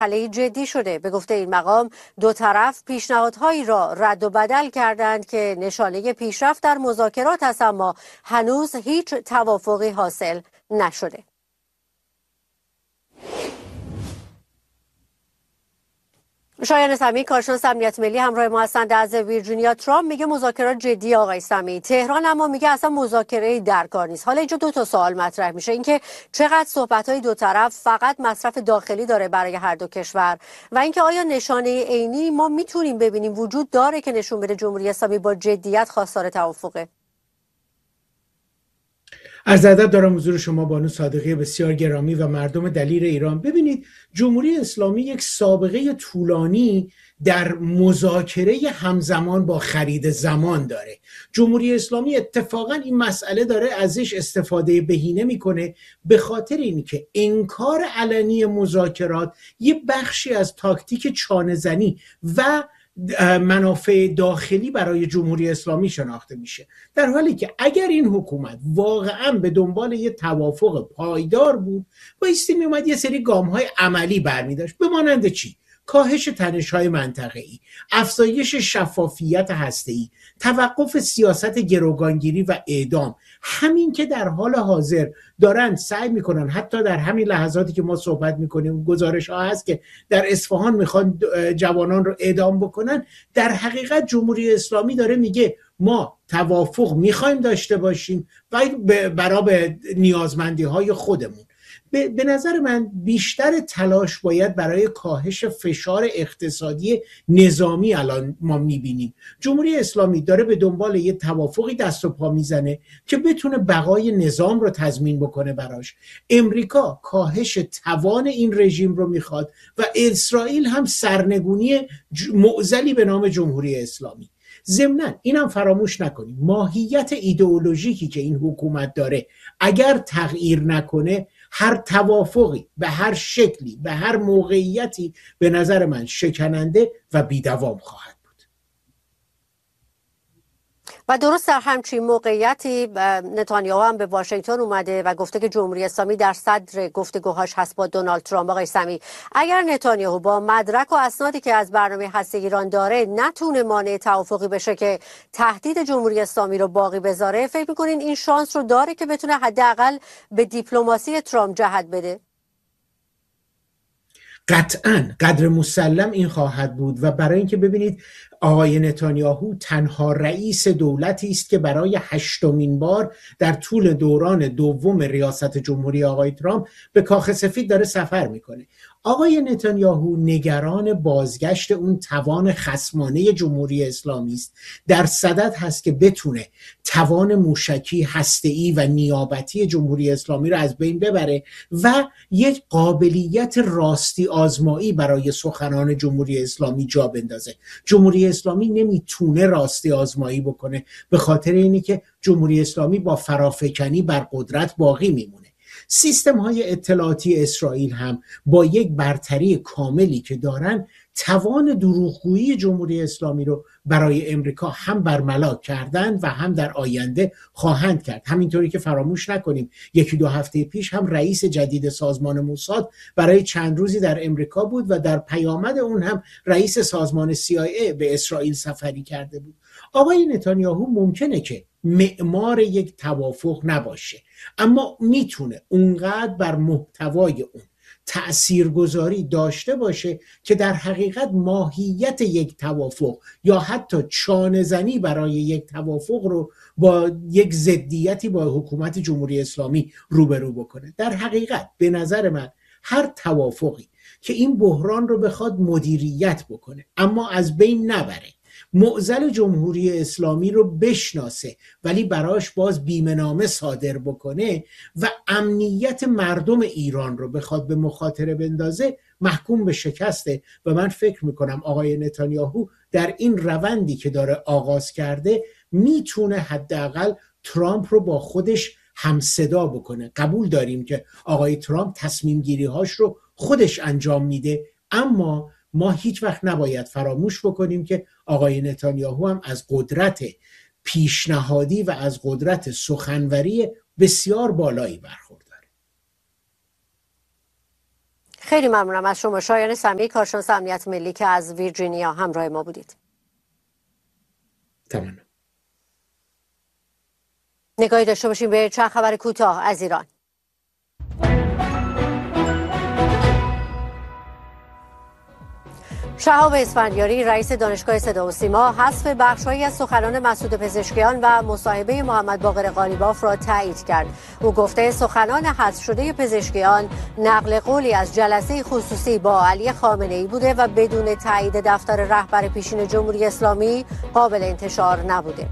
مرحله جدی شده. به گفته این مقام دو طرف پیشنهادهایی را رد و بدل کردند که نشانه پیشرفت در مذاکرات است، اما هنوز هیچ توافقی حاصل نشده. شایان سمی، کارشناس امنیت ملی، همراه ما هستند از ویرجینیا. ترامپ میگه مذاکرات جدی آقای سمی. تهران اما میگه اصلا مذاکره در کار نیست. حالا اینجا دو تا سوال مطرح میشه، اینکه چقدر صحبت‌های دو طرف فقط مصرف داخلی داره برای هر دو کشور و اینکه آیا نشانه عینی ما میتونیم ببینیم وجود داره که نشون بده جمهوری اسلامی با جدیت خواستار توافقه. عرض ادب دارم حضور شما بانو صادقی بسیار گرامی و مردم دلیر ایران. ببینید، جمهوری اسلامی یک سابقه طولانی در مذاکره همزمان با خرید زمان داره. جمهوری اسلامی اتفاقا این مسئله داره ازش استفاده بهینه میکنه، به خاطر اینکه انکار علنی مذاکرات یه بخشی از تاکتیک چانه‌زنی و منافع داخلی برای جمهوری اسلامی شناخته میشه، در حالی که اگر این حکومت واقعا به دنبال یه توافق پایدار بود بایستی میومد یه سری گام‌های عملی برمی‌داشت، به مانند چی؟ کاهش تنش‌های منطقه‌ای، افزایش شفافیت هسته‌ای، توقف سیاست گروگانگیری و اعدام. همین که در حال حاضر دارن سعی میکنن، حتی در همین لحظاتی که ما صحبت میکنیم گزارش ها هست که در اصفهان میخوان جوانان رو اعدام بکنن، در حقیقت جمهوری اسلامی داره میگه ما توافق میخوایم داشته باشیم و برای نیازمندی های خودمون. به نظر من بیشتر تلاش باید برای کاهش فشار اقتصادی نظامی الان ما میبینیم. جمهوری اسلامی داره به دنبال یه توافقی دست و پا میزنه که بتونه بقای نظام رو تضمین بکنه براش. امریکا کاهش توان این رژیم رو میخواد و اسرائیل هم سرنگونی معضلی به نام جمهوری اسلامی. ضمناً اینم فراموش نکنیم ماهیت ایدئولوژیکی که این حکومت داره اگر تغییر نکنه، هر توافقی به هر شکلی به هر موقعیتی به نظر من شکننده و بی‌دوام خواهد بود. و درست در همچین موقعیتی نتانیاهو هم به واشنگتن اومده و گفته که جمهوری اسلامی در صدر گفتگوهاش هست با دونالد ترامپ. آقای سمی، اگر نتانیاهو با مدرک و اسنادی که از برنامه هسته‌ای ایران داره نتونه مانع توافقی بشه که تهدید جمهوری اسلامی رو باقی بذاره، فکر می‌کنین این شانس رو داره که بتونه حداقل به دیپلماسی ترامپ جهت بده؟ قطعاً قدر مسلم این خواهد بود و برای اینکه ببینید آقای نتانیاهو تنها رئیس دولتی است که برای 8مین بار در طول دوران دوم ریاست جمهوری آقای ترامپ به کاخ سفید داره سفر میکنه. آقای نتانیاهو نگران بازگشت اون توان خصمانه جمهوری اسلامی است، در صدد هست که بتونه توان موشکی، هسته‌ای و نیابتی جمهوری اسلامی رو از بین ببره و یک قابلیت راستی آزمایی برای سخنان جمهوری اسلامی جا بندازه. جمهوری اسلامی نمیتونه راستی آزمایی بکنه به خاطر اینی که جمهوری اسلامی با فرافکنی بر قدرت باقی میمونه. سیستم های اطلاعاتی اسرائیل هم با یک برتری کاملی که دارن توان دروغگویی جمهوری اسلامی رو برای امریکا هم برملا کردن و هم در آینده خواهند کرد. همینطوری که فراموش نکنیم 1-2 هفته پیش هم رئیس جدید سازمان موساد برای چند روزی در امریکا بود و در پیامد اون هم رئیس سازمان CIA به اسرائیل سفری کرده بود. آقای نتانیاهو ممکنه که معمار یک توافق نباشه، اما میتونه اونقدر بر محتوای اون تأثیرگذاری داشته باشه که در حقیقت ماهیت یک توافق یا حتی چانه‌زنی برای یک توافق رو با یک ضدیتی با حکومت جمهوری اسلامی روبرو بکنه. در حقیقت به نظر من هر توافقی که این بحران رو بخواد مدیریت بکنه اما از بین نبره، معضل جمهوری اسلامی رو بشناسه ولی براش باز بیمه‌نامه صادر بکنه و امنیت مردم ایران رو بخواد به مخاطره بندازه، محکوم به شکسته. و من فکر میکنم آقای نتانیاهو در این روندی که داره آغاز کرده میتونه حداقل ترامپ رو با خودش همصدا بکنه. قبول داریم که آقای ترامپ تصمیم گیری هاش رو خودش انجام میده، اما ما هیچ وقت نباید فراموش بکنیم که آقای نتانیاهو هم از قدرت پیشنهادی و از قدرت سخنوری بسیار بالایی برخورداره. خیلی ممنونم از شما شایان سمی، کارشناس امنیت ملی که از ویرجینیا همراه ما بودید. تمام. نگاهی داشته باشیم به چند خبر کوتاه از ایران. شهاب اسفندیاری رئیس دانشگاه صدا و سیما حذف بخش‌هایی از سخنان مسعود پزشکیان و مصاحبه محمد باقر قالیباف را تایید کرد. او گفته سخنان حذف شده پزشکیان نقل قولی از جلسه خصوصی با علی خامنه‌ای بوده و بدون تایید دفتر رهبر پیشین جمهوری اسلامی قابل انتشار نبوده.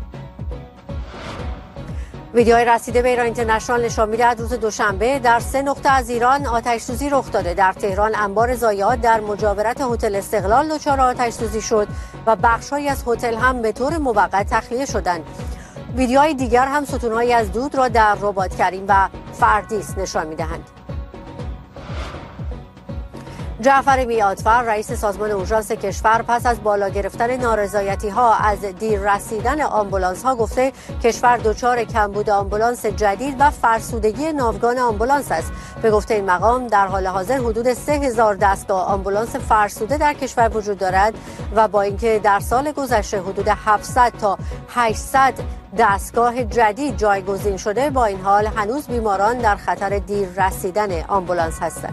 ویدیوهای رسیده به ایران اینترنشنال نشان می‌دهد روز دوشنبه در 3 نقطه از ایران آتش‌سوزی رخ داده. در تهران انبار ضایعات در مجاورت هتل استقلال دچار آتش‌سوزی شد و بخش‌هایی از هتل هم به طور موقت تخلیه شدند. ویدیوهای دیگر هم ستون‌هایی از دود را در رباط کریم و فردیس نشان می‌دهند. جعفر میعادفر رئیس سازمان اورژانس کشور پس از بالا گرفتن نارضایتی‌ها از دیر رسیدن آمبولانس‌ها گفته کشور دچار کمبود آمبولانس جدید و فرسودگی ناوگان آمبولانس است. به گفته این مقام در حال حاضر حدود 3000 دستگاه آمبولانس فرسوده در کشور وجود دارد و با اینکه در سال گذشته حدود 700 تا 800 دستگاه جدید جایگزین شده، با این حال هنوز بیماران در خطر دیر رسیدن آمبولانس هستند.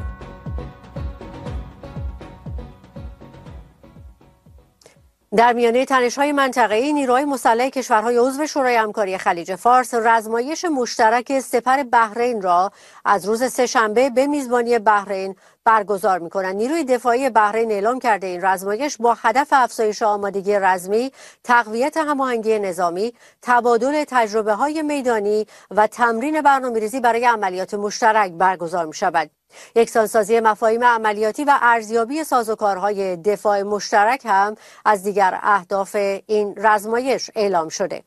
در میانه تنش‌های منطقه‌ای، نیروهای مسلح کشورهای عضو شورای همکاری خلیج فارس رزمایش مشترک سپر بحرین را از روز سه‌شنبه به میزبانی بحرین برگزار می‌کنند. نیروی دفاعی بحرین اعلام کرده این رزمایش با هدف افزایش آمادگی رزمی، تقویت هماهنگی نظامی، تبادل تجربه‌های میدانی و تمرین برنامه‌ریزی برای عملیات مشترک برگزار می‌شود. یکسانسازی مفاهیم عملیاتی و ارزیابی سازوکارهای دفاع مشترک هم از دیگر اهداف این رزمایش اعلام شده.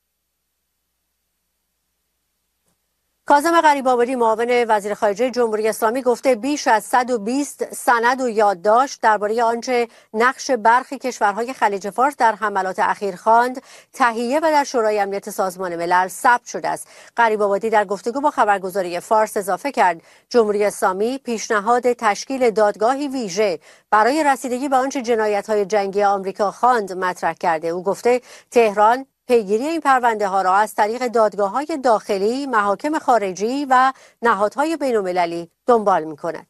کاظم غریب‌آبادی معاون وزیر خارجه جمهوری اسلامی گفته بیش از 120 سند و یادداشت درباره آنچه نقش برخی کشورهای خلیج فارس در حملات اخیر خواند تهیه و در شورای امنیت سازمان ملل ثبت شده است. غریب‌آبادی در گفتگو با خبرگزاری فارس اضافه کرد جمهوری اسلامی پیشنهاد تشکیل دادگاهی ویژه برای رسیدگی به آنچه جنایت‌های جنگی آمریکا خواند مطرح کرده. او گفته تهران پیگیری این پرونده ها را از طریق دادگاه‌های داخلی، محاکم خارجی و نهادهای بین‌المللی دنبال می‌کند.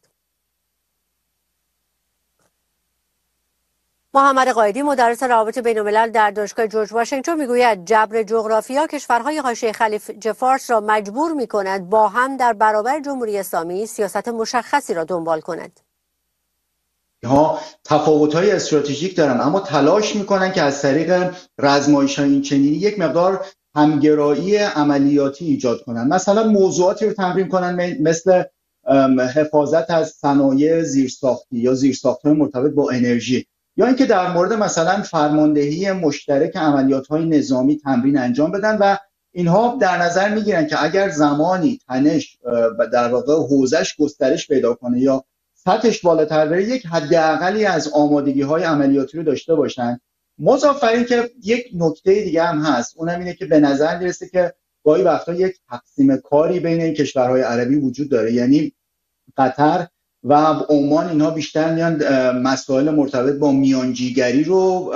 محمد قائدی مدرس روابط بین‌الملل در دانشگاه جورج واشنگتن میگوید جبر جغرافیا کشورهای حاشیه خلیج فارس را مجبور می‌کند با هم در برابر جمهوری اسلامی سیاست مشخصی را دنبال کنند. ها تفاوت‌های استراتژیک دارن اما تلاش میکنن که از طریق رزمایش‌های این چنینی یک مقدار همگرایی عملیاتی ایجاد کنن. مثلا موضوعاتی رو تمرین کنن مثل حفاظت از صنایع زیرساختی یا زیرساخت‌های مرتبط با انرژی، یا اینکه در مورد مثلا فرماندهی مشترک عملیات‌های نظامی تمرین انجام بدن و اینها در نظر میگیرن که اگر زمانی تنش در واقع حوزش گسترش پیدا کنه یا سطحش بالاتر بره، یک حداقلی از آمادگی‌های عملیاتی رو داشته باشن. مضاف بر این که یک نکته دیگه هم هست، اونم اینه که به نظر میرسه که گاهی وقتا یک تقسیم کاری بین این کشورهای عربی وجود داره، یعنی قطر و عمان اینها بیشتر میان مسائل مرتبط با میانجیگری رو،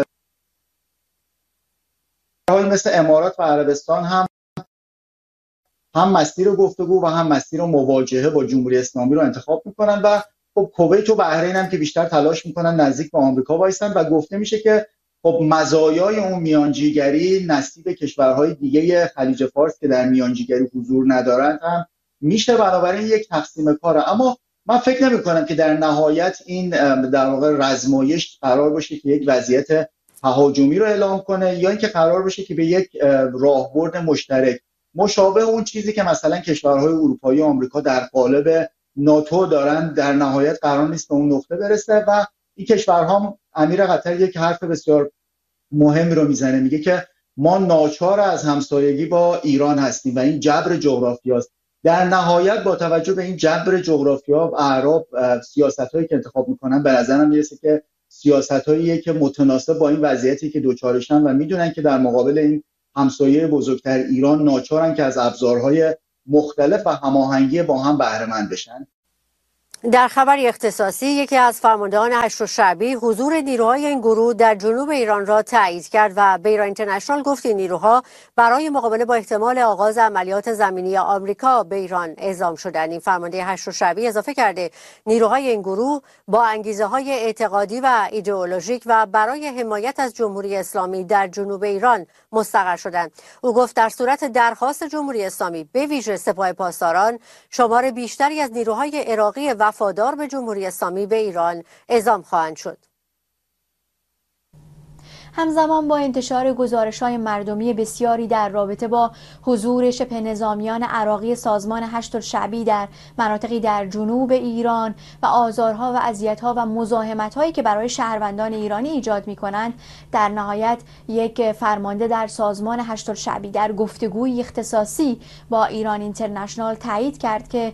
مثل امارات و عربستان هم مسیر گفتگو و هم مسیر مواجهه با جمهوری اسلامی رو انتخاب میکنن و خب کویت و بحرین هم که بیشتر تلاش میکنن نزدیک به آمریکا وایسن و گفته میشه که خب مزایای اون میانجیگری نصیب کشورهای دیگه خلیج فارس که در میانجیگری حضور ندارند هم میشه، بنابراین یک تقسیم کاره. اما من فکر نمیکنم که در نهایت این در واقع رزمایش قرار باشه که یک وضعیت تهاجمی رو اعلام کنه یا اینکه قرار باشه که به یک راهبرد مشترک مشابه اون چیزی که مثلا کشورهای اروپایی و آمریکا در قالب ناتو دارن در نهایت قرار نیست به اون نقطه برسه. و این کشورها هم، امیر قطر یک حرف بسیار مهمی رو میزنه، میگه که ما ناچار از همسایگی با ایران هستیم و این جبر جغرافیاست. در نهایت با توجه به این جبر جغرافیا و اعراب سیاستایی که انتخاب میکنن به نظرم میرسه که سیاستاییه که متناسب با این وضعیتی که دوچارشن و میدونن که در مقابل این همسایه بزرگتر ایران ناچارن که از ابزارهای مختلف و هماهنگی با هم بهره مند بشن. در خبری اختصاصی، یکی از فرماندهان هشت شعبی حضور نیروهای این گروه در جنوب ایران را تایید کرد و به ایران اینترنشنال گفت این نیروها برای مقابله با احتمال آغاز عملیات زمینی آمریکا به ایران اعزام شدند. این فرمانده هشت شعبی اضافه کرده نیروهای این گروه با انگیزه‌های اعتقادی و ایدئولوژیک و برای حمایت از جمهوری اسلامی در جنوب ایران مستقر شدند. او گفت در صورت درخواست جمهوری اسلامی به ویژه سپاه پاسداران، شمار بیشتری از نیروهای عراقی وفادار به جمهوری اسلامی به ایران اعزام خواهند شد. همزمان با انتشار گزارش‌های مردمی بسیاری در رابطه با حضور شبه نظامیان عراقی سازمان هشت شعبی در مناطقی در جنوب ایران و آزارها و اذیت‌ها و مزاحمت‌هایی که برای شهروندان ایرانی ایجاد می‌کنند، در نهایت یک فرمانده در سازمان هشت شعبی در گفتگوی اختصاصی با ایران اینترنشنال تایید کرد که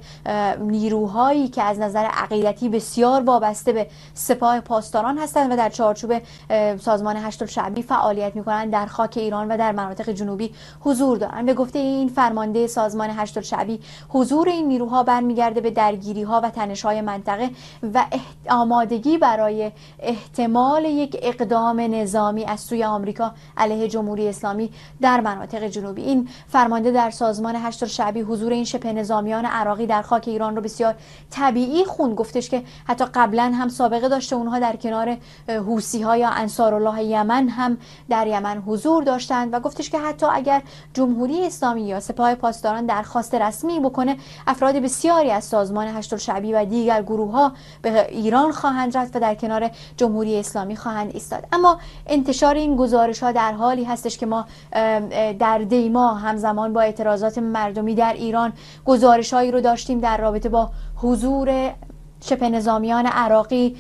نیروهایی که از نظر عقیدتی بسیار وابسته به سپاه پاسداران هستند و در چارچوب سازمان هشت شعبی فعالیت می‌کنند در خاک ایران و در مناطق جنوبی حضور دارند. به گفته این فرمانده سازمان هشت شعبی، حضور این نیروها برمیگرده به درگیری‌ها و تنش‌های منطقه و آمادگی برای احتمال یک اقدام نظامی از سوی آمریکا علیه جمهوری اسلامی در مناطق جنوبی. این فرمانده در سازمان هشت شعبی حضور این شبه نظامیان عراقی در خاک ایران رو بسیار طبیعی خوند. گفتش که حتی قبلا هم سابقه داشته اونها در کنار حوثی‌ها یا انصارالله یمن هم در یمن حضور داشتند و گفتش که حتی اگر جمهوری اسلامی یا سپاه پاسداران درخواست رسمی بکنه، افراد بسیاری از سازمان هشت شعبی و دیگر گروه‌ها به ایران خواهند رفت و در کنار جمهوری اسلامی خواهند ایستاد. اما انتشار این گزارش‌ها در حالی هستش که ما در دیما همزمان با اعتراضات مردمی در ایران گزارش‌هایی رو داشتیم در رابطه با حضور شبه نظامیان عراقی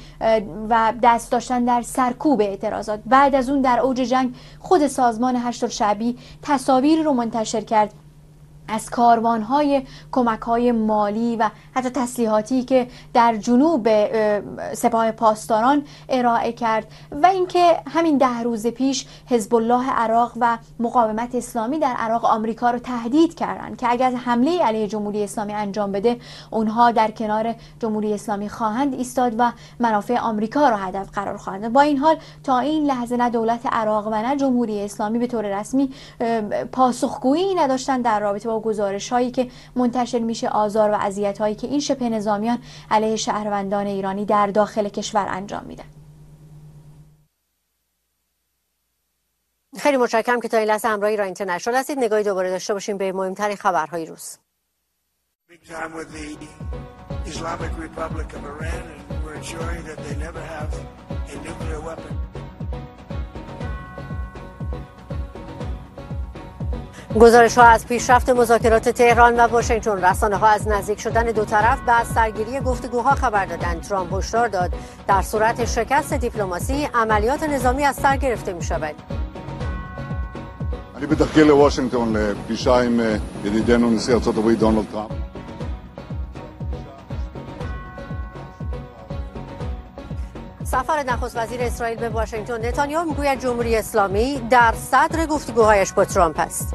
و دست داشتن در سرکوب اعتراضات. بعد از اون در اوج جنگ خود سازمان هشت شعبی تصاویر رو منتشر کرد از کاروان‌های کمک‌های مالی و حتی تسلیحاتی که در جنوب سپاه پاسداران ارائه کرد و اینکه همین 10 روز پیش حزب الله عراق و مقاومت اسلامی در عراق آمریکا رو تهدید کردند که اگر حمله علیه جمهوری اسلامی انجام بده، اونها در کنار جمهوری اسلامی خواهند ایستاد و منافع آمریکا رو هدف قرار خواهند داد. با این حال تا این لحظه نه دولت عراق و نه جمهوری اسلامی به طور رسمی پاسخگویی نداشتند در رابطه با گزارش‌هایی که منتشر میشه، آزار و اذیت‌هایی که این شبه نظامیان علیه شهروندان ایرانی در داخل کشور انجام میدن. خیلی متشکرم که تا این لحظه همراه ایران اینترنشنال هستید. نگاهی دوباره داشته باشیم به مهمترین خبرهای روز. گزارش‌ها از پیشرفت مذاکرات تهران و واشنگتن. رسانه‌ها از نزدیک شدن دو طرف بعد از سرگیری گفتگوها خبر دادند. ترامپ هشدار داد در صورت شکست دیپلماسی عملیات نظامی از سر گرفته می‌شود. אני בדרכי לוושינגטון לפגישה עם ידידנו נשיא ארצות הברית דונלד טראמפ. سفر نخست وزیر اسرائیل به واشنگتن. نتانیاهو میگوید جمهوری اسلامی در صدر گفتگوهایش با ترامپ است.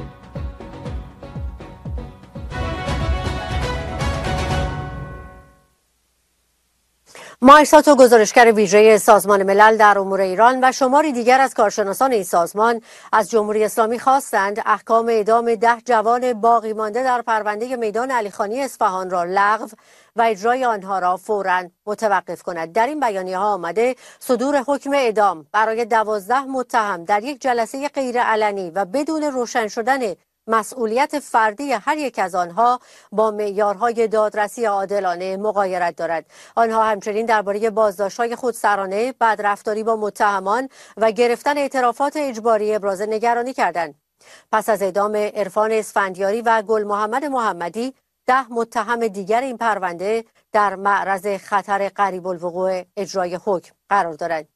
مایک ساتو، گزارشگر ویژه سازمان ملل در امور ایران و شماری دیگر از کارشناسان این سازمان از جمهوری اسلامی خواستند احکام اعدام 10 جوان باقی مانده در پرونده میدان علیخانی اصفهان را لغو و اجرای آنها را فوراً متوقف کند. در این بیانیه ها آمده صدور حکم اعدام برای 12 متهم در یک جلسه غیر علنی و بدون روشن شدن مسئولیت فردی هر یک از آنها با معیارهای دادرسی عادلانه مغایرت دارد. آنها همچنین درباره بازداشت‌های خودسرانه، بدرفتاری با متهمان و گرفتن اعترافات اجباری ابراز نگرانی کردند. پس از اعدام عرفان اسفندیاری و گل محمد محمدی، 10 متهم دیگر این پرونده در معرض خطر قریب الوقوع اجرای حکم قرار دارند.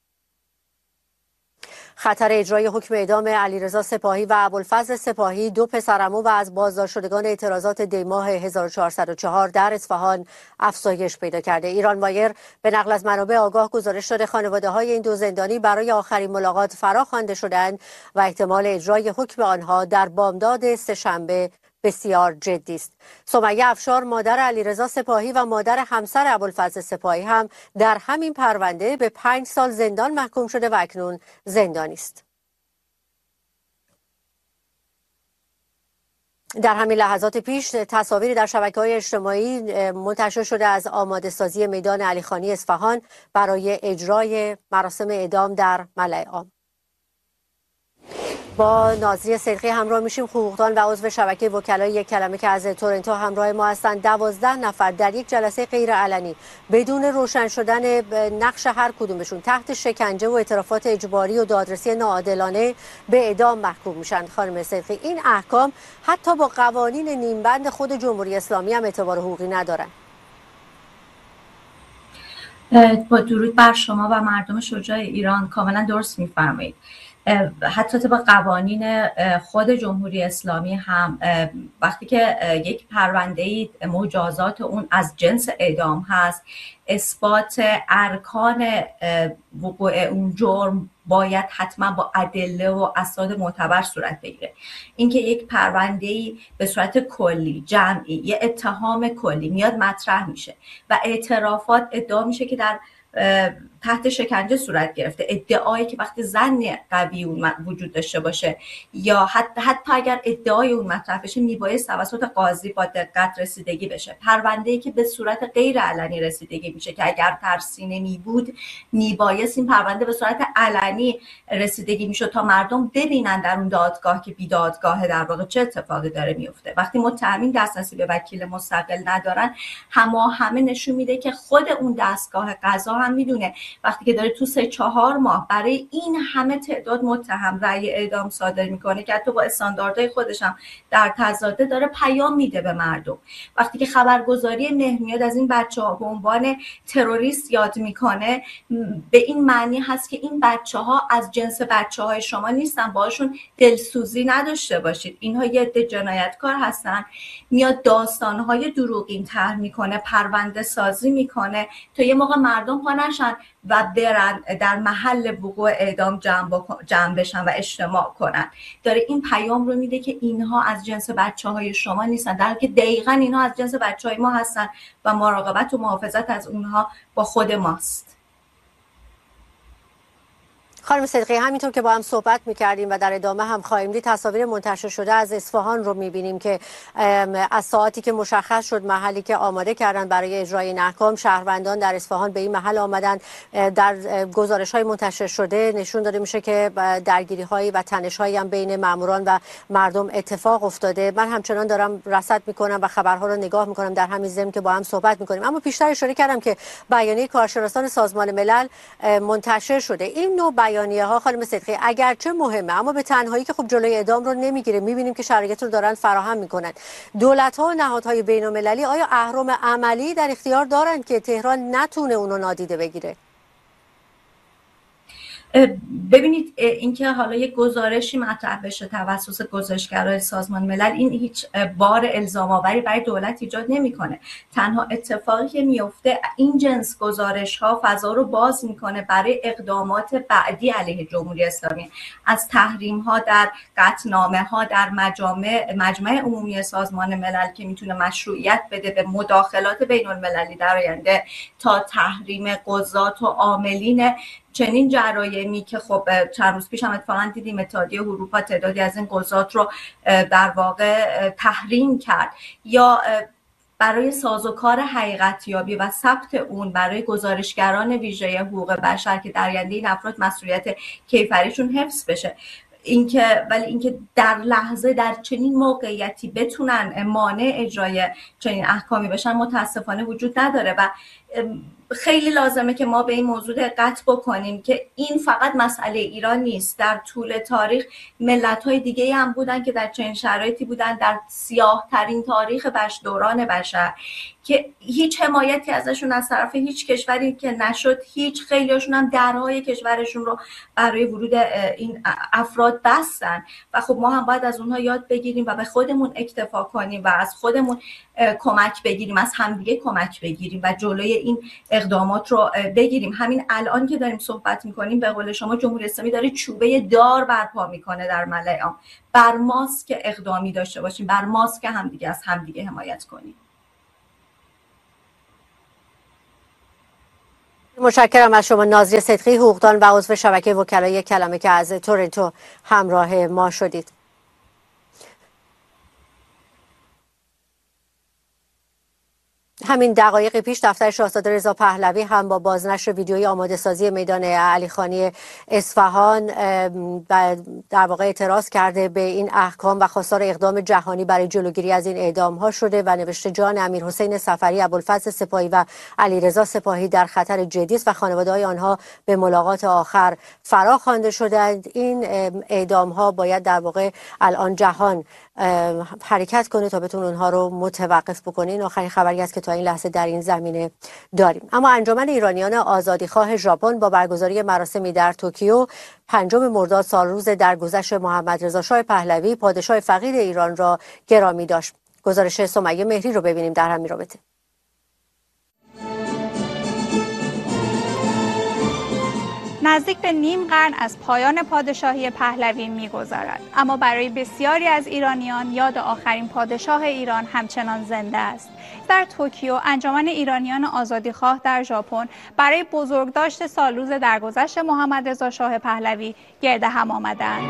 خطر اجرای حکم اعدام علیرضا سپاهی و ابوالفضل سپاهی، 2 پسرعمو و از بازداشت شدگان اعتراضات دیماه 1404 در اصفهان، افزایش پیدا کرده. ایران وایر به نقل از منابع آگاه گزارش داده خانواده‌های این 2 زندانی برای آخرین ملاقات فراخوانده شدند و احتمال اجرای حکم آنها در بامداد سه‌شنبه بسیار جدی است. سمیه افشار مادر علیرضا سپاهی و مادر همسر ابوالفضل سپاهی هم در همین پرونده به 5 سال زندان محکوم شده و اکنون زندانی است. در همین لحظات پیش تصاویری در شبکه‌های اجتماعی منتشر شده از آماده سازی میدان علیخانی اصفهان برای اجرای مراسم اعدام در ملأ عام. با نازی صدقی همراه میشیم، حقوقدان و عضو شبکه وکلای یک کلمه که از تورنتو همراه ما هستند. 12 نفر در یک جلسه غیر علنی بدون روشن شدن نقش هر کدومشون تحت شکنجه و اعترافات اجباری و دادرسی ناعادلانه به اعدام محکوم میشن. خانم صدقی، این احکام حتی با قوانین نیمبند خود جمهوری اسلامی هم اعتبار حقوقی ندارن. با درود بر شما و مردم شجاع ایران، کاملا درست میفرمایید. حتی طبق قوانین خود جمهوری اسلامی هم وقتی که یک پرونده مجازات اون از جنس اعدام هست، اثبات ارکان وقوع اون جرم باید حتما با ادله و اسناد معتبر صورت بگیره. اینکه یک پرونده‌ای به صورت کلی جمعی یه اتهام کلی میاد مطرح میشه و اعترافات ادعا میشه که در تحت شکنجه صورت گرفته، ادعایی که وقتی ظن قوی وجود داشته باشه یا حتی اگر ادعای اون مطرح بشه میبایست توسط قاضی با دقت رسیدگی بشه. پرونده‌ای که به صورت غیر علنی رسیدگی میشه که اگر ترسینه می بود میبایست این پرونده به صورت علنی رسیدگی میشه تا مردم ببینن در اون دادگاه که بی دادگاه در واقع چه اتفاقی داره میفته. وقتی متهمین دسترسی به وکیل مستقل ندارن، همه نشون میده که خود اون دستگاه قضا هم میدونه وقتی که داره تو 3-4 ماه برای این همه تعداد متهم رأی اعدام صادر میکنه که حتی با استانداردهای خودش هم در تضاده، داره پیام میده به مردم. وقتی که خبرگزاری مهر از این بچه‌ها به عنوان تروریست یاد میکنه، به این معنی هست که این بچه‌ها از جنس بچه‌های شما نیستن، باهاشون دلسوزی نداشته باشید. اینها یه عده جنایتکار هستن. میاد داستان‌های دروغین طرح میکنه، پرونده سازی میکنه تا یه موقع مردم پا نشن و برن در محل وقوع اعدام جمع بشن و اجتماع کنن. داره این پیام رو میده که اینها از جنس بچه‌های شما نیستن، در حالی که دقیقاً اینها از جنس بچه‌های ما هستن و مراقبت و محافظت از اونها با خود ماست. خانم صدقی، همینطور که با هم صحبت میکردیم و در ادامه هم خواهیم دید، تصاویر منتشر شده از اصفهان رو میبینیم که از ساعتی که مشخص شد محلی که آماده کردن برای اجرای این احکام، شهروندان در اصفهان به این محل آمدن. در گزارش‌های منتشر شده نشون داده میشه که درگیری‌هایی و تنش‌هایی هم بین ماموران و مردم اتفاق افتاده. من همچنان دارم رصد میکنم و خبرها رو نگاه میکنم در همین ضمن که با هم صحبت میکنیم. اما پیشتر اشاره کردم که بیانیه کارشناسان سازمان ملل منتشر شده. این نوع بیانیه ها خانم صدقی اگرچه مهمه، اما به تنهایی که خب جلوی اعدام رو نمیگیره. میبینیم که شرایط رو دارن فراهم میکنن. دولت ها و نهادهای بین المللی آیا اهرم عملی در اختیار دارن که تهران نتونه اونو نادیده بگیره؟ ببینید، اینکه حالا یک گزارشی مطرح بشه توسط گزارشگرای سازمان ملل، این هیچ بار الزام آوری برای دولت ایجاد نمیکنه. تنها اتفاقی که میفته این جنس گزارش ها فضا رو باز میکنه برای اقدامات بعدی علیه جمهوری اسلامی، از تحریم ها در قطعنامه ها در مجمع عمومی سازمان ملل که میتونه مشروعیت بده به مداخلات بین المللی در آینده، تا تحریم قضات و عاملین چنین جرایمی که خب چند روز پیش هم اتفاقا دیدیم اتحادیه اروپا تعدادی از این قضات رو در واقع تحریم کرد. یا برای سازوکار حقیقتیابی و ثبت اون برای گزارشگران ویژه حقوق بشر که در آینده این افراد مسئولیت کیفریشون حفظ بشه. ولی اینکه در لحظه در چنین موقعیتی بتونن مانع اجرای چنین احکامی بشن متاسفانه وجود نداره و خیلی لازمه که ما به این موضوع دقت بکنیم که این فقط مسئله ایران نیست. در طول تاریخ ملت‌های دیگه هم بودن که در چنین شرایطی بودن. در سیاه ترین تاریخ دوران بشر که هیچ حمایتی ازشون از طرف هیچ کشوری که نشد، هیچ خیلیاشون هم درهای کشورشون رو برای ورود این افراد بستن و خب ما هم باید از اونها یاد بگیریم و به خودمون اکتفا کنیم و از خودمون کمک بگیریم، از همدیگه کمک بگیریم و جلوی این اقدامات رو بگیریم. همین الان که داریم صحبت میکنیم به قول شما جمهوری اسلامی داره چوبه دار برپا میکنه در ملأ عام. بر ماست که اقدامی داشته باشیم، بر ماست که همدیگه از همدیگه حمایت کنیم. متشکرم از شما نازیه صدقی، حقوقدان و عضو شبکه وکلای کلمه که از تورنتو همراه ما شدید. همین دقایق پیش دفتر شاهزاده رضا پهلوی هم با بازنشر ویدیویی آماده سازی میدان علی خانی اصفهان در واقع اعتراض کرده به این احکام و خواستار اقدام جهانی برای جلوگیری از این اعدام ها شده و نوشته جان امیرحسین صفری، ابوالفضل سپاهی و علیرضا سپاهی در خطر جدی است و خانواده‌های آنها به ملاقات آخر فرا خوانده شدند. این اعدام ها باید در واقع الان جهان حرکت کنه تا بتون اونها رو متوقف بکنه. این آخرین خبری است که تا این لحظه در این زمینه داریم. اما انجمن ایرانیان آزادیخواه ژاپن با برگزاری مراسمی در توکیو 5 مرداد سالروز درگذشت محمد رضا شاه پهلوی پادشاه فقید ایران را گرامی داشت. گزارش سمیه مهری رو ببینیم در همین رابطه. نزدیک به نیم قرن از پایان پادشاهی پهلوی می‌گذرد، اما برای بسیاری از ایرانیان یاد آخرین پادشاه ایران همچنان زنده است. در توکیو انجمن ایرانیان آزادیخواه در ژاپن برای بزرگداشت سالروز درگذشت محمد رضا شاه پهلوی گرد هم آمدند.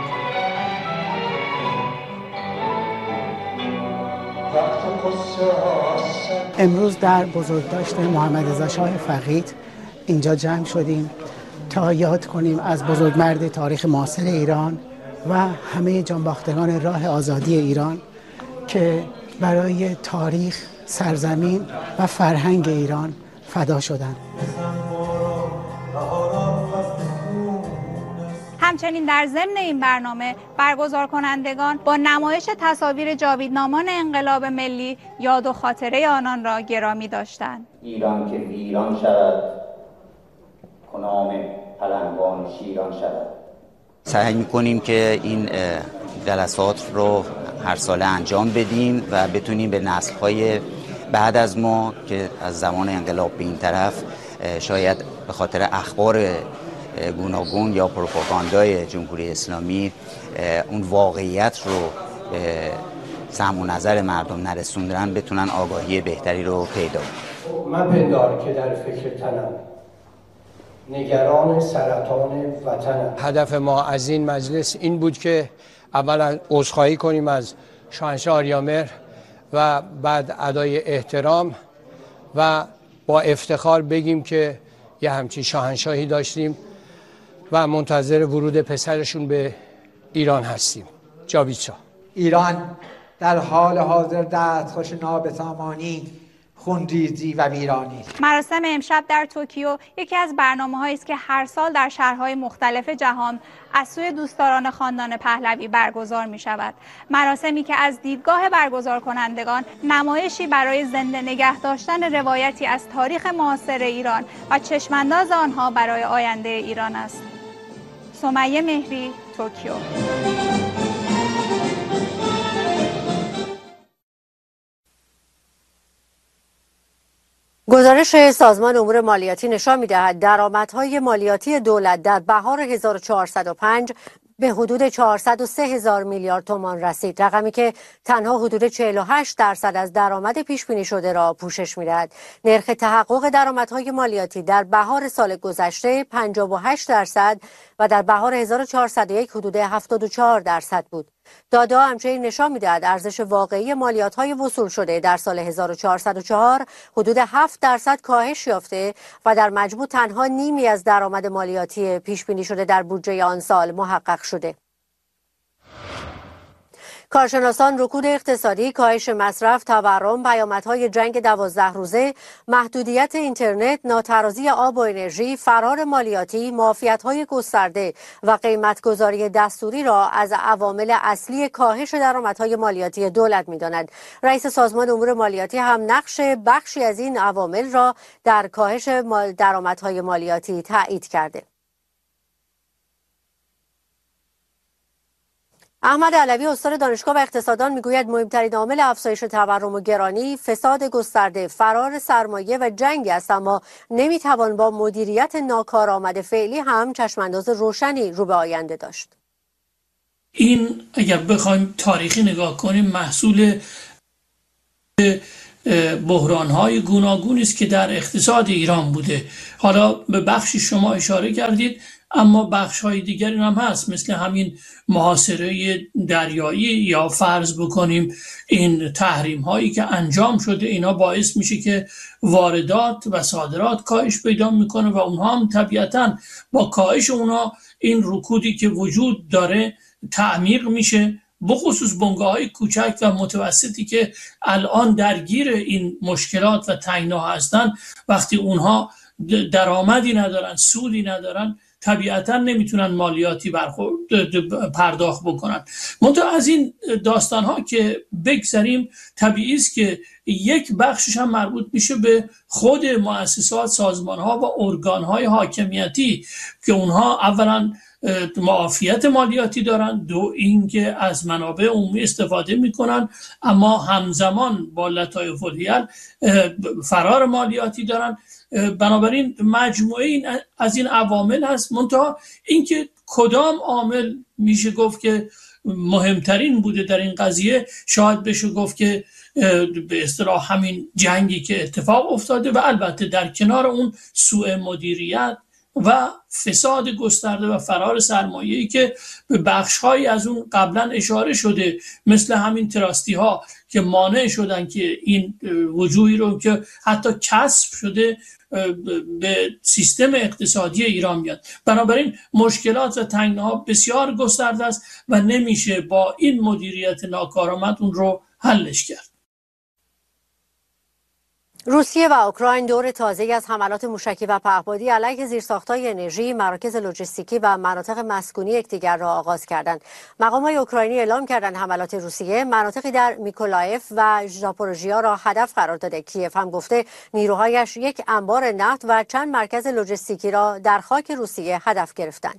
امروز در بزرگداشت محمد رضا شاه فقید اینجا جمع شدیم تا یاد کنیم از بزرگمرد تاریخ معاصر ایران و همه جانباختگان راه آزادی ایران که برای تاریخ، سرزمین و فرهنگ ایران فدا شدند. همچنین در ضمن این برنامه برگزار کنندگان با نمایش تصاویر جاویدنامان انقلاب ملی یاد و خاطره آنان را گرامی داشتند. ایران که ویران شود، کنام پلنگان شیران شود. سعی می‌کنیم که این جلسات رو هر ساله انجام بدیم و بتونیم به نسل‌های بعد از ما که از زمان انقلاب به این طرف شاید به خاطر اخبار گوناگون یا پروپاگاندای جمهوری اسلامی اون واقعیت رو به سمع و نظر مردم نرسوندن بتونن آگاهی بهتری رو پیدا کنن. من پندار که در فکر تنم نگران سرطان وطنم. هدف ما از این مجلس این بود که اولا عذرخواهی کنیم از شاهنشاه آریامهر و بعد ادای احترام و با افتخار بگیم که یه همچین شاهنشاهی داشتیم و منتظر ورود پسرشون به ایران هستیم. جاوید شاه. ایران در حال حاضر دستخوش نابسامانی، خونریزی و ویرانی. مراسم امشب در توکیو یکی از برنامه‌هایی است که هر سال در شهرهای مختلف جهان از سوی دوستداران خاندان پهلوی برگزار می‌شود. مراسمی که از دیدگاه برگزار کنندگان نمایشی برای زنده نگه داشتن روایتی از تاریخ معاصر ایران و چشمانداز آنها برای آینده ایران است. سمیه مهری، توکیو. گزارش سازمان امور مالیاتی نشان می‌دهد درآمدهای مالیاتی دولت در بهار 1405 به حدود 403,000 میلیارد تومان رسید، رقمی که تنها حدود 48% از درآمد پیش بینی شده را پوشش می‌دهد. نرخ تحقق درآمدهای مالیاتی در بهار سال گذشته 58% و در بهار 1401 حدود 74% بود. داده همچنین نشان می‌دهد ارزش واقعی مالیات‌های وصول شده در سال 1404 حدود 7% کاهش یافته و در مجموع تنها نیمی از درآمد مالیاتی پیش بینی شده در بودجه آن سال محقق شده. کارشناسان رکود اقتصادی، کاهش مصرف، تورم، پیامدهای جنگ 12 روزه، محدودیت اینترنت، ناترازی آب و انرژی، فرار مالیاتی، معافیت‌های گسترده و قیمت‌گذاری دستوری را از عوامل اصلی کاهش درآمدهای مالیاتی دولت می‌داند. رئیس سازمان امور مالیاتی هم نقش بخشی از این عوامل را در کاهش درآمدهای مالیاتی تایید کرده. احمد علوی استاد دانشگاه و اقتصاددان میگوید مهمترین عامل افزایش تورم و گرانی فساد گسترده، فرار سرمایه و جنگ است، اما نمیتوان با مدیریت ناکارآمد فعلی هم چشمانداز روشنی رو به آینده داشت. این اگر بخوایم تاریخی نگاه کنیم محصول بحران‌های گوناگونی است که در اقتصاد ایران بوده. حالا به بخشی شما اشاره کردید، اما بخش‌های دیگری هم هست، مثل همین محاصره دریایی، یا فرض بکنیم این تحریم‌هایی که انجام شده، اینا باعث میشه که واردات و صادرات کاهش پیدا میکنه و اونها هم طبیعتاً با کاهش اونها این رکودی که وجود داره تعمیق میشه، بخصوص بنگاه‌های کوچک و متوسطی که الان درگیر این مشکلات و تنگنا هستن. وقتی اونها درآمدی ندارن، سودی ندارن، طبیعتا نمیتونن مالیاتی پرداخت بکنن. منتها از این داستان‌ها که بگذریم، طبیعی است که یک بخشش هم مربوط میشه به خود مؤسسات، سازمان‌ها و ارگان‌های حاکمیتی که اونها اولا معافیت مالیاتی دارن، دو اینکه از منابع عمومی استفاده میکنن، اما همزمان با لطایف الحیل فرار مالیاتی دارن. بنابراین مجموعه از این عوامل هست. منتها اینکه کدام عامل میشه گفت که مهمترین بوده در این قضیه، شاید بشه گفت که به اصطلاح همین جنگی که اتفاق افتاده و البته در کنار اون سوء مدیریت و فساد گسترده و فرار سرمایه‌ای که به بخش‌هایی از اون قبلا اشاره شده، مثل همین تراستی ها که مانع شدن که این وجوهی رو که حتی کسب شده به سیستم اقتصادی ایران بیاد. بنابراین مشکلات و تنگناها بسیار گسترده است و نمیشه با این مدیریت ناکارآمد اون رو حلش کرد. روسیه و اوکراین دور تازه‌ای از حملات موشکی و پهپادی علیه زیرساخت‌های انرژی، مراکز لوجستیکی و مناطق مسکونی یکدیگر را آغاز کردند. مقام‌های اوکراینی اعلام کردند حملات روسیه مناطقی در میکولایف و ژاپوروژیا را هدف قرار داده. کیف هم گفته نیروهایش یک انبار نفت و چند مرکز لوجستیکی را در خاک روسیه هدف گرفتند.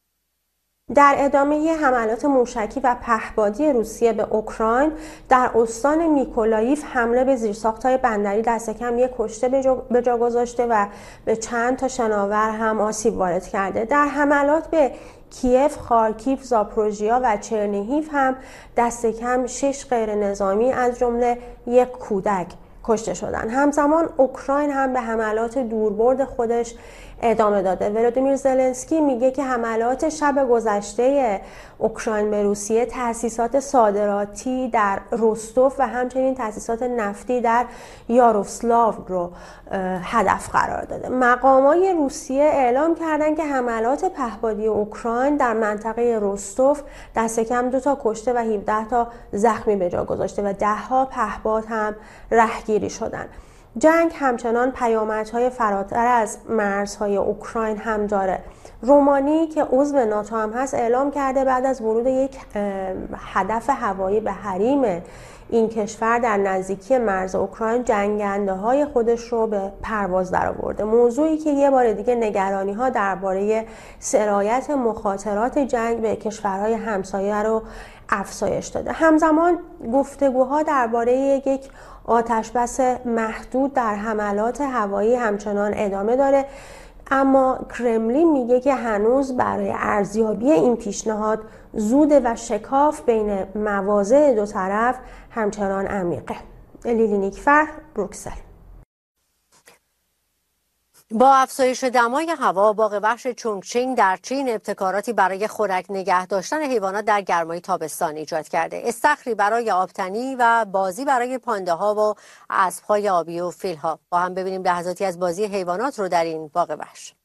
در ادامه حملات موشکی و پهپادی روسیه به اوکراین، در استان میکولایف حمله به زیرساخت‌های بندری دست کم یک کشته به جا گذاشته و به چند تا شناور هم آسیب وارد کرده. در حملات به کیف، خارکیف، زاپوروژیا و چرنیهیف هم دست کم 6 غیر نظامی از جمله یک کودک کشته شدند. همزمان اوکراین هم به حملات دوربرد خودش ادامه داده. ولادیمیر زلنسکی میگه که حملات شب گذشته اوکراین به روسیه تأسیسات صادراتی در رستوف و همچنین تأسیسات نفتی در یاروسلاو رو هدف قرار داده. مقامات روسیه اعلام کردند که حملات پهپادی اوکراین در منطقه رستوف دست کم 2 تا کشته و 17 تا زخمی به جا گذاشته و 10 ها پهپاد هم رهگیری شدند. جنگ همچنان پیامدهای فراتر از مرزهای اوکراین هم داره. رومانی که عضو ناتو هم هست اعلام کرده بعد از ورود یک هدف هوایی به حریم این کشور در نزدیکی مرز اوکراین، جنگنده های خودش رو به پرواز درآورده. موضوعی که یه بار دیگه نگرانی ها درباره سرایت مخاطرات جنگ به کشورهای همسایه رو افزایش داده. همزمان گفتگوها درباره یک آتشبس محدود در حملات هوایی همچنان ادامه داره، اما کرملین میگه که هنوز برای ارزیابی این پیشنهاد زوده و شکاف بین مواضع دو طرف همچنان عمیقه. لیلی نیکفر، بروکسل. با افزایش دمای هوا، باغ وحش چونگچینگ در چین ابتکاراتی برای خنک نگه داشتن حیوانات در گرمای تابستان ایجاد کرده. استخری برای آبتنی و بازی برای پانده ها و اسب‌های آبی و فیل‌ها. با هم ببینیم لحظاتی از بازی حیوانات رو در این باغ وحش.